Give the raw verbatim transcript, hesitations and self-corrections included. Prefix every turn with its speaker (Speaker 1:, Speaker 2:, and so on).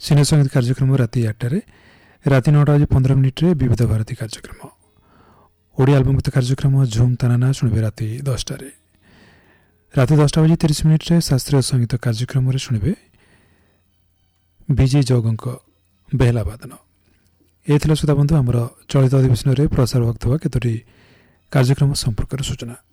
Speaker 1: सिने संगीत कार्यक्रम राति आठटार राति नौटा बजे पंद्रह मिनिट्रे विविध भारती कार्यक्रम ओडिया आल्बम गीत कार्यक्रम झुम तानाना शुणवे राति दसटार राति दसटा बजे तीस मिनिट्रे शास्त्रीय संगीत कार्यक्रम शुणवे विजय जौगंक बेहला वादन। ये श्रोता बंधु आमर चलित अधिवेशन में प्रसार होता केतोटी कार्यक्रम संपर्क सूचना।